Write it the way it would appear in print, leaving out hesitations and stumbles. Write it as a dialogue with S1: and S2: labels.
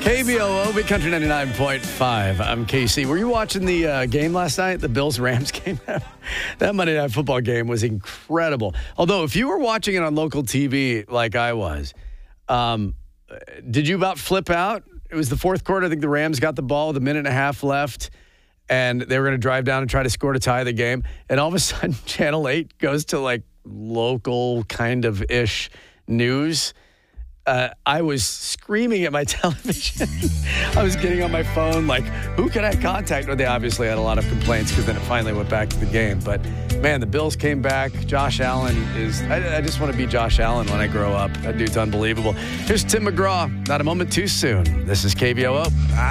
S1: KBOO, Big Country 99.5. I'm Casey. Were you watching the game last night, the Bills-Rams game? That Monday Night Football game was incredible. Although, if you were watching it on local TV like I was, did you about flip out? It was the fourth quarter. I think the Rams got the ball with a minute and a half left, and they were going to drive down and try to score to tie the game. And all of a sudden, Channel 8 goes to, like, local kind of-ish news. I was screaming at my television. I was getting on my phone, like, who can I contact? Well, they obviously had a lot of complaints because then it finally went back to the game. But, man, the Bills came back. Josh Allen is – I just want to be Josh Allen when I grow up. That dude's unbelievable. Here's Tim McGraw. Not a moment too soon. This is KBOO.